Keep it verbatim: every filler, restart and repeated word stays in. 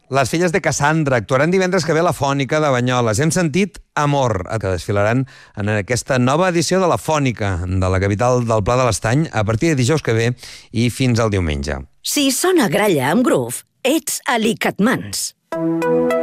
Les filles de Cassandra actuaran divendres que ve a la Fònica de Banyoles. Hem sentit Amor, que desfilaran en aquesta nova edició de la Fònica, de la capital del Pla de l'Estany, a partir de dijous que ve i fins al diumenge. Si sona gralla amb groove, ets a l'Icatmans.